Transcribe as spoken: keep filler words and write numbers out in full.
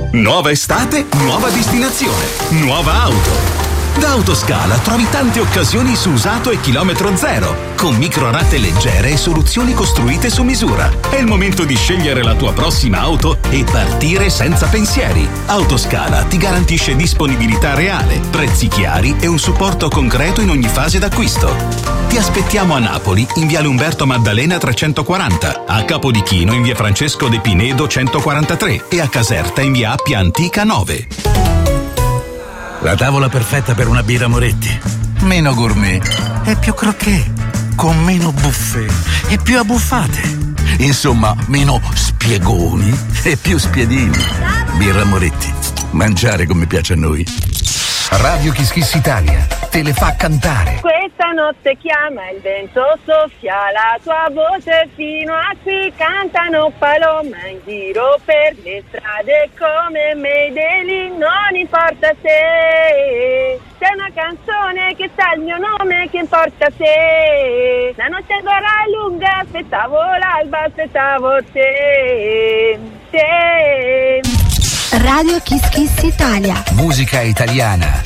Nuova estate, nuova destinazione, nuova auto. Da Autoscala trovi tante occasioni su usato e chilometro zero, con microrate leggere e soluzioni costruite su misura. È il momento di scegliere la tua prossima auto e partire senza pensieri. Autoscala ti garantisce disponibilità reale, prezzi chiari e un supporto concreto in ogni fase d'acquisto. Ti aspettiamo a Napoli in viale Umberto Maddalena trecentoquaranta, a Capodichino in via Francesco De Pinedo centoquarantatré e a Caserta in via Appia Antica nove. La tavola perfetta per una birra Moretti. Meno gourmet e più croquet, con meno buffet e più abbuffate. Insomma, meno spiegoni e più spiedini. Birra Moretti. Mangiare come piace a noi. Radio Kiss Kiss Italia te le fa cantare. Questa notte chiama il vento, soffia la tua voce fino a qui, cantano paloma in giro per le strade come Medellin, non importa se c'è una canzone che sa il mio nome, che importa se la notte ancora è lunga, aspettavo l'alba, aspettavo te, te. Radio Kiss Kiss Italia. Musica italiana